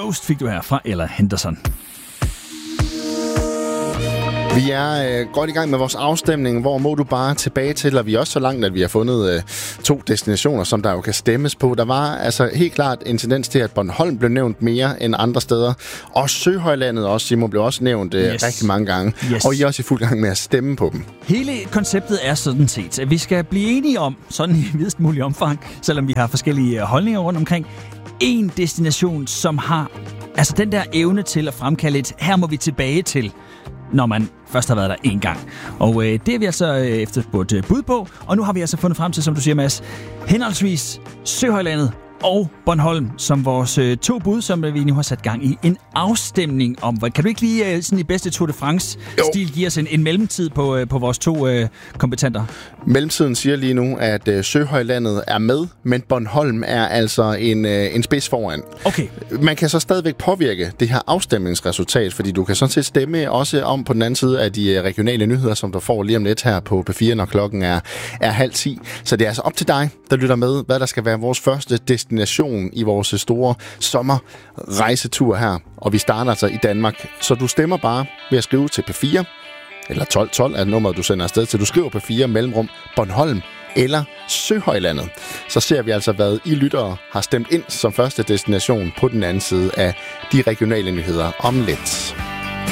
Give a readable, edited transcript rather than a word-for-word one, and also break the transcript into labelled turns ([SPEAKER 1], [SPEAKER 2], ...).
[SPEAKER 1] Ghost fik du her fra Ella Henderson.
[SPEAKER 2] Vi er godt i gang med vores afstemning. Hvor må du bare tilbage til? Og vi er også så langt, at vi har fundet 2 destinationer, som der jo kan stemmes på. Der var altså helt klart en tendens til, at Bornholm blev nævnt mere end andre steder. Og Søhøjlandet også, Simon, blev også nævnt rigtig mange gange. Yes. Og I er også i fuld gang med at stemme på dem.
[SPEAKER 1] Hele konceptet er sådan set, at vi skal blive enige om, sådan i videst mulig omfang, selvom vi har forskellige holdninger rundt omkring, en destination, som har altså den der evne til at fremkalde et, her må vi tilbage til, når man først har været der en gang. Og det er vi altså efterspurgt bud på, og nu har vi altså fundet frem til, som du siger, Mads, henholdsvis Søhøjlandet og Bornholm som vores 2 bud, som vi nu har sat gang i en afstemning om. Kan du ikke lige sådan i bedste Tour de France-stil give os en mellemtid på vores 2 kompetenter?
[SPEAKER 2] Mellemtiden siger lige nu, at Søhøjlandet er med, men Bornholm er altså en spids foran.
[SPEAKER 1] Okay.
[SPEAKER 2] Man kan så stadigvæk påvirke det her afstemningsresultat, fordi du kan sådan set stemme også om på den anden side af de regionale nyheder, som du får lige om lidt her på P4, når klokken er 9:30. Så det er altså op til dig, der lytter med, hvad der skal være vores første destination i vores store sommerrejsetur her. Og vi starter altså i Danmark. Så du stemmer bare ved at skrive til P4, eller 1212 er nummeret, du sender afsted til. Du skriver P4 mellemrum Bornholm eller Søhøjlandet. Så ser vi altså, hvad I lyttere har stemt ind som første destination på den anden side af de regionale nyheder om lidt.